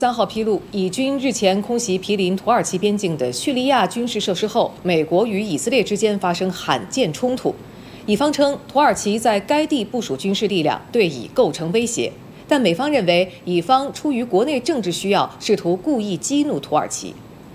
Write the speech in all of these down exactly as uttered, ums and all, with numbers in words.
三号披露，以军日前空袭毗邻土耳其边境的叙利亚军事设施后，美国与以色列之间发生罕见冲突。以方称，土耳其在该地部署军事力量，对以构成威胁。但美方认为，以方出于国内政治需要，试图故意激怒土耳其。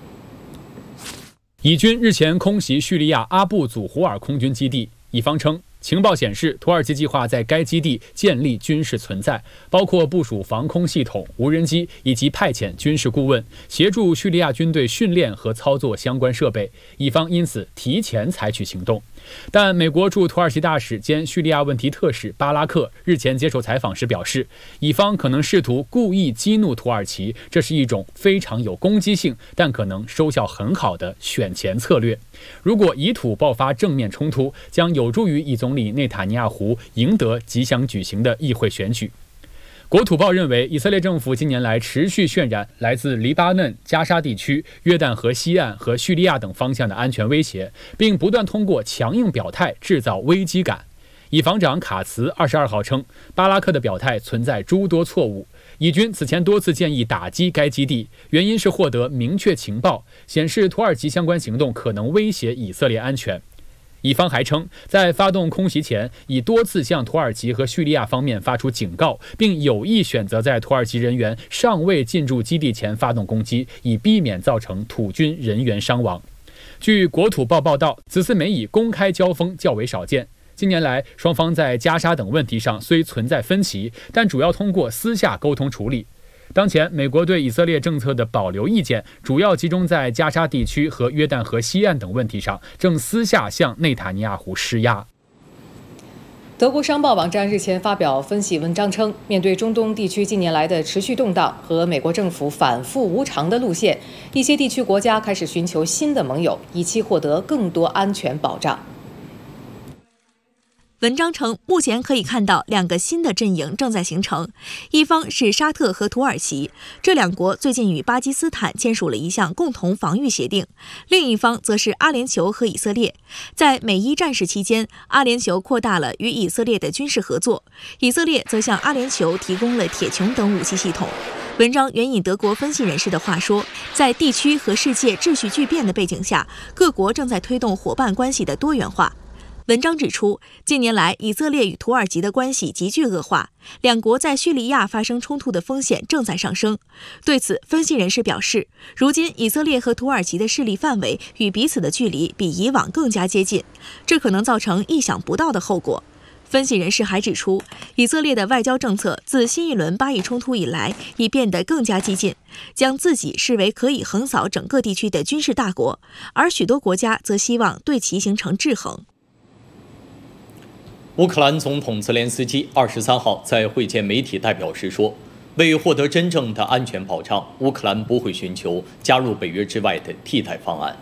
以军日前空袭叙利亚阿布祖胡尔空军基地，以方称，情报显示，土耳其计划在该基地建立军事存在，包括部署防空系统、无人机，以及派遣军事顾问，协助叙利亚军队训练和操作相关设备。以方因此提前采取行动。但美国驻土耳其大使兼叙利亚问题特使巴拉克日前接受采访时表示，以方可能试图故意激怒土耳其，这是一种非常有攻击性，但可能收效很好的选前策略。如果以土爆发正面冲突，将有助于以总理内塔尼亚胡赢得即将举行的议会选举。国土报认为，以色列政府近年来持续渲染来自黎巴嫩、加沙地区、约旦河西岸和叙利亚等方向的安全威胁，并不断通过强硬表态制造危机感。以防长卡茨二十二号称，巴拉克的表态存在诸多错误。以军此前多次建议打击该基地，原因是获得明确情报，显示土耳其相关行动可能威胁以色列安全。以方还称，在发动空袭前，已多次向土耳其和叙利亚方面发出警告，并有意选择在土耳其人员尚未进驻基地前发动攻击，以避免造成土军人员伤亡。据国土报报道，此次美以公开交锋较为少见。近年来，双方在加沙等问题上虽存在分歧，但主要通过私下沟通处理。当前，美国对以色列政策的保留意见主要集中在加沙地区和约旦河西岸等问题上，正私下向内塔尼亚胡施压。 德国商报网站日前发表分析文章称，面对中东地区近年来的持续动荡和美国政府反复无常的路线，一些地区国家开始寻求新的盟友，以期获得更多安全保障。 文章称，目前可以看到两个新的阵营正在形成，一方是沙特和土耳其，这两国最近与巴基斯坦签署了一项共同防御协定；另一方则是阿联酋和以色列。在美伊战事期间，阿联酋扩大了与以色列的军事合作，以色列则向阿联酋提供了铁穹等武器系统。文章援引德国分析人士的话说，在地区和世界秩序巨变的背景下，各国正在推动伙伴关系的多元化。文章指出，近年来以色列与土耳其的关系急剧恶化，两国在叙利亚发生冲突的风险正在上升。对此，分析人士表示，如今以色列和土耳其的势力范围与彼此的距离比以往更加接近，这可能造成意想不到的后果。分析人士还指出，以色列的外交政策自新一轮巴以冲突以来已变得更加激进，将自己视为可以横扫整个地区的军事大国，而许多国家则希望对其形成制衡。 乌克兰总统泽连斯基二十三号在会见媒体代表时说，为获得真正的安全保障，乌克兰不会寻求加入北约之外的替代方案。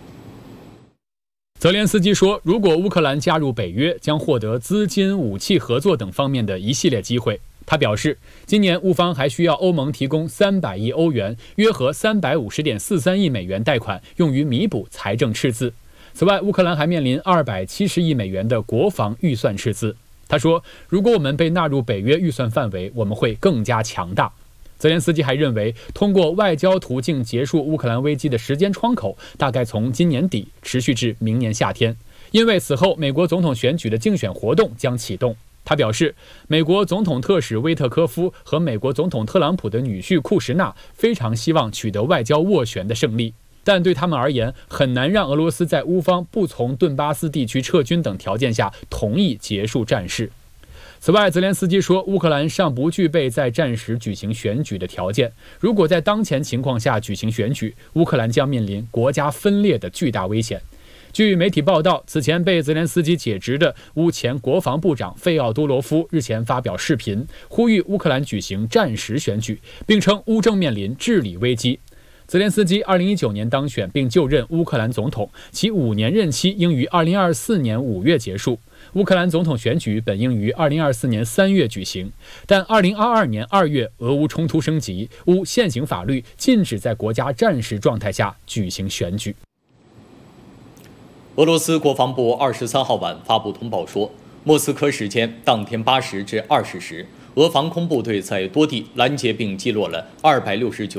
泽连斯基说，如果乌克兰加入北约，将获得资金、武器合作等方面的一系列机会。他表示，今年乌方还需要欧盟提供三百亿欧元，约合三百五十点四三亿美元贷款，用于弥补财政赤字。此外，乌克兰还面临二百七十亿美元的国防预算赤字。他说，如果我们被纳入北约预算范围，我们会更加强大。泽连斯基还认为，通过外交途径结束乌克兰危机的时间窗口大概从今年底持续至明年夏天，因为此后美国总统选举的竞选活动将启动。他表示，美国总统特使威特科夫和美国总统特朗普的女婿库什纳非常希望取得外交斡旋的胜利，但对他们而言，很难让俄罗斯在乌方不从顿巴斯地区撤军等条件下同意结束战事。此外，泽连斯基说，乌克兰尚不具备在战时举行选举的条件。如果在当前情况下举行选举，乌克兰将面临国家分裂的巨大危险。据媒体报道，此前被泽连斯基解职的乌前国防部长费奥多罗夫日前发表视频，呼吁乌克兰举行战时选举，并称乌正面临治理危机。泽连斯基二零一九年当选并就任乌克兰总统，其五年任期应于二零二四年五月结束。乌克兰总统选举本应于二零二四年三月举行，但二零二二年二月俄乌冲突升级，乌现行法律禁止在国家战时状态下举行选举。 俄罗斯国防部二十三号晚发布通报说，莫斯科时间当天八时至二十时， 俄防空部队在多地拦截并击落了二百六十九